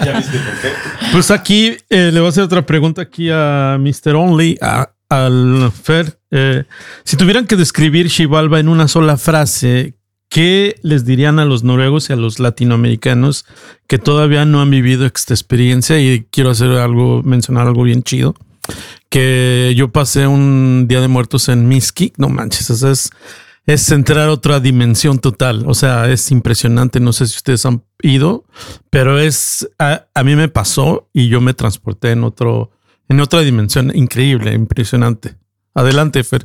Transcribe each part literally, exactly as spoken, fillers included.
¿Ya viste por qué? Pues aquí eh, le voy a hacer otra pregunta aquí a mister Only, a, al Fer. Eh, si tuvieran que describir Xibalba en una sola frase, ¿qué les dirían a los noruegos y a los latinoamericanos que todavía no han vivido esta experiencia? Y quiero hacer algo, mencionar algo bien chido. Que yo pasé un Día de Muertos en Mixquic. No manches, eso es, es entrar a otra dimensión total. O sea, es impresionante. No sé si ustedes han ido, pero es a, a mí me pasó y yo me transporté en otro, en otra dimensión increíble, impresionante. Adelante, Fer.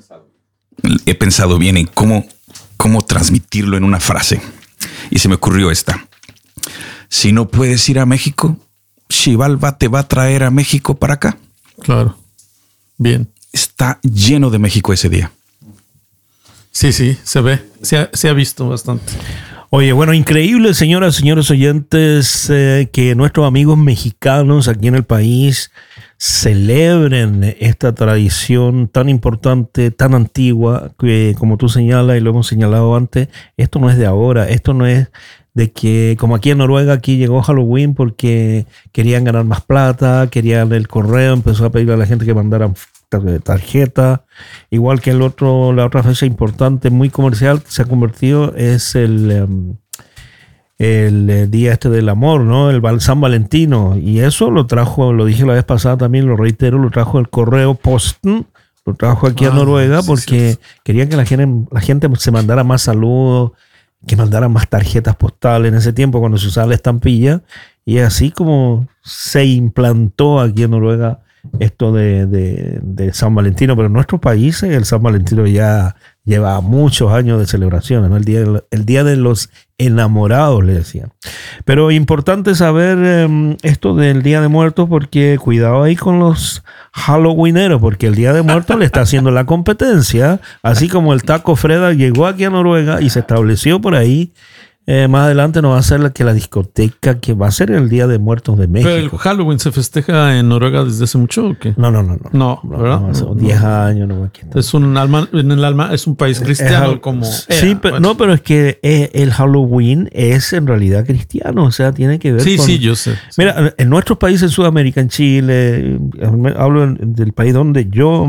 He pensado bien en cómo, cómo transmitirlo en una frase y se me ocurrió esta. Si no puedes ir a México, Xibalba te va a traer a México para acá. Claro. Bien. Está lleno de México ese día. Sí, sí, se ve. Se ha, se ha visto bastante. Oye, bueno, increíble, señoras y señores oyentes, eh, que nuestros amigos mexicanos aquí en el país celebren esta tradición tan importante, tan antigua, que como tú señalas y lo hemos señalado antes, esto no es de ahora, esto no es de que, como aquí en Noruega, aquí llegó Halloween porque querían ganar más plata, querían el correo, empezó a pedirle a la gente que mandaran tarjeta, igual que el otro, la otra fecha importante, muy comercial, que se ha convertido es el, um, el día este del amor, ¿no? El San Valentino, y eso lo trajo, lo dije la vez pasada también, lo reitero, lo trajo el correo Posten, lo trajo aquí ah, a Noruega porque sí, sí. querían que la gente, la gente se mandara más saludos, que mandaran más tarjetas postales en ese tiempo cuando se usaba la estampilla, y así como se implantó aquí en Noruega esto de, de, de San Valentino. Pero en nuestros países el San Valentino ya lleva muchos años de celebraciones, ¿no? El día, el día de los enamorados, le decían. Pero importante saber eh, esto del Día de Muertos, porque cuidado ahí con los halloweeneros, porque el Día de Muertos le está haciendo la competencia, así como el Taco Fredag llegó aquí a Noruega y se estableció por ahí. Eh, más adelante nos va a ser la, que la discoteca que va a ser el Día de Muertos de México. ¿Pero el Halloween se festeja en Noruega desde hace mucho o qué? No, no, no. No, no, ¿verdad? No, hace diez años. No, aquí no. Es un alma, en el alma, es un país cristiano es, como... Sí, era, pero, bueno. No, pero es que el Halloween es en realidad cristiano, o sea, tiene que ver sí, con... Sí, sí, yo sé. Sí. Mira, en nuestros países, en Sudamérica, en Chile, hablo del país donde yo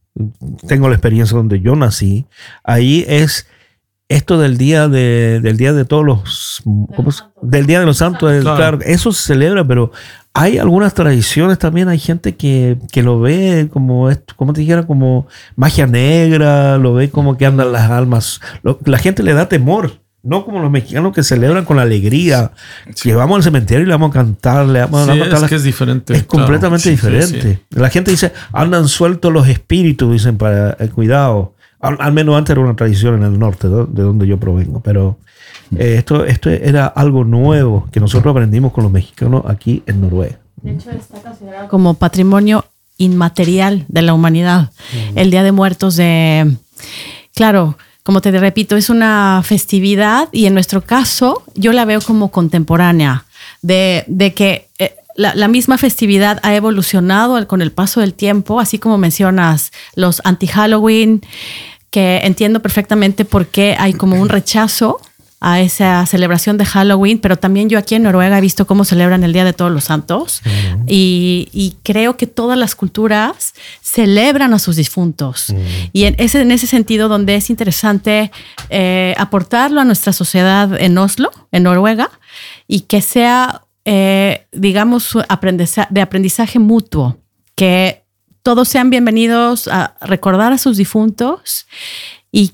tengo la experiencia, donde yo nací, ahí es... Esto del día de del día de todos los ¿cómo es? Del día de los santos, claro. Claro, eso se celebra, pero hay algunas tradiciones también. Hay gente que, que lo ve como esto, como te dijera, como magia negra, lo ve como que andan las almas. Lo, la gente le da temor, no como los mexicanos que celebran con alegría. Sí. Que vamos al cementerio y le vamos a cantar, le vamos sí, a cantar. Es las, que es diferente. Es claro. completamente sí, diferente. Sí, sí. La gente dice, andan sueltos los espíritus, dicen, para el cuidado. Al, al menos antes era una tradición en el norte, ¿no? De donde yo provengo, pero eh, esto, esto era algo nuevo que nosotros aprendimos con los mexicanos aquí en Noruega. De hecho, está considerado como patrimonio inmaterial de la humanidad. Mm. El Día de Muertos de... Claro, como te repito, es una festividad y en nuestro caso yo la veo como contemporánea, de, de que... Eh, La, la misma festividad ha evolucionado con el paso del tiempo, así como mencionas los anti-Halloween, que entiendo perfectamente por qué hay como un rechazo a esa celebración de Halloween, pero también yo aquí en Noruega he visto cómo celebran el Día de Todos los Santos uh-huh. y, y creo que todas las culturas celebran a sus difuntos. Uh-huh. Y en ese, en ese sentido donde es interesante eh, aportarlo a nuestra sociedad en Oslo, en Noruega, y que sea... Eh, digamos, aprendizaje, de aprendizaje mutuo, que todos sean bienvenidos a recordar a sus difuntos y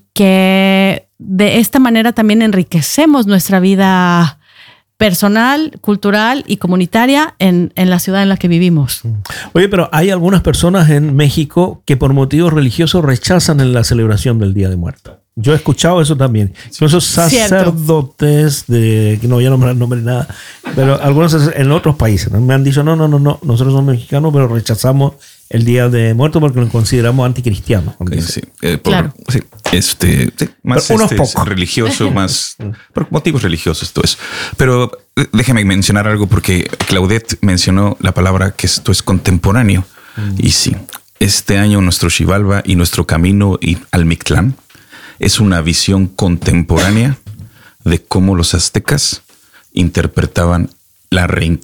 que de esta manera también enriquecemos nuestra vida personal, cultural y comunitaria en, en la ciudad en la que vivimos. Oye, pero hay algunas personas en México que por motivos religiosos rechazan la celebración del Día de Muertos. Yo he escuchado eso también. Son esos sacerdotes de... No voy a nombrar nombre ni nada. Pero algunos en otros países, ¿no? Me han dicho, no, no, no, no. Nosotros somos mexicanos, pero rechazamos el Día de Muertos porque lo consideramos anticristiano. Okay, sí, eh, por, claro. sí, este, sí, más unos este, pocos. religioso, más... por motivos religiosos, todo eso. Pero déjeme mencionar algo porque Claudette mencionó la palabra que esto es contemporáneo. Mm. Y sí, este año nuestro Xibalba y nuestro camino al Mictlán es una visión contemporánea de cómo los aztecas interpretaban la reintegración